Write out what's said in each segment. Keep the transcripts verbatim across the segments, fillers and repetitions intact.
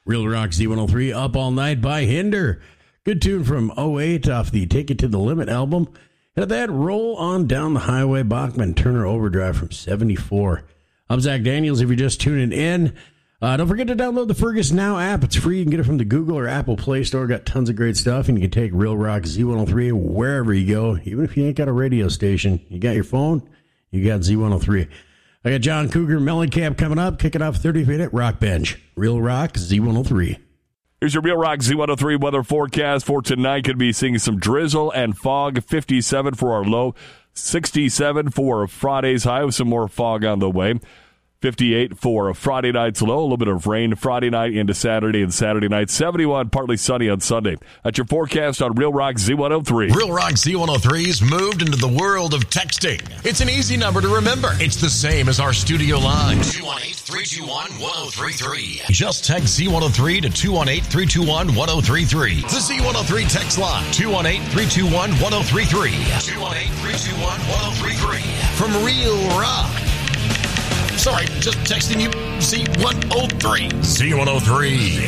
Real Rock Z one oh three, Up All Night by Hinder. Good tune from oh eight off the Take It to the Limit album. And that, Roll On Down the Highway, Bachman Turner Overdrive from seventy-four. I'm Zach Daniels. If you're just tuning in, uh, don't forget to download the Fergus Now app. It's free. You can get it from the Google or Apple Play Store. Got tons of great stuff. And you can take Real Rock Z one oh three wherever you go. Even if you ain't got a radio station, you got your phone, you got Z one oh three. I got John Cougar Mellencamp coming up, kicking off thirty minute Rock Bench. Real Rock Z one oh three. Here's your Real Rock Z one oh three weather forecast for tonight. Could be seeing some drizzle and fog. fifty-seven for our low, sixty-seven for Friday's high with some more fog on the way. fifty-eight for Friday night's low. A little bit of rain Friday night into Saturday and Saturday night. seventy-one, partly sunny on Sunday. That's your forecast on Real Rock Z one oh three. Real Rock Z one oh three's moved into the world of texting. It's an easy number to remember. It's the same as our studio line. two one eight, three two one, one oh three three. Just text Z one oh three to two one eight, three two one, one oh three three. The Z one oh three text line. two one eight, three two one, one oh three three. two one eight, three two one, one oh three three. From Real Rock. Sorry, just texting you Z one oh three. Z one oh three.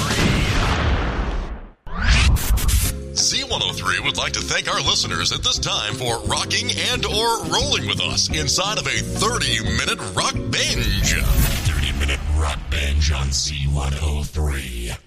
Z one oh three would like to thank our listeners at this time for rocking and or rolling with us inside of a thirty minute rock binge. thirty minute rock binge on Z one oh three.